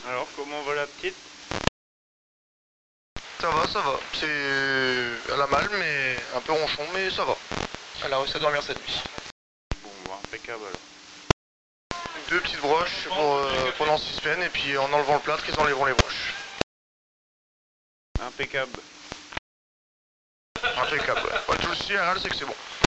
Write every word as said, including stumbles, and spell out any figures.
Alors, comment va la petite? Ça va, ça va. C'est... Elle a mal, mais un peu ronchon, mais ça va. Elle a réussi à dormir cette nuit. Bon, bah, impeccable alors. Deux petites broches pour, euh, pendant six semaines, et puis en enlevant le plâtre, ils enlèveront les broches. Impeccable. Impeccable, ouais. Ouais, tout le souci, c'est que c'est bon.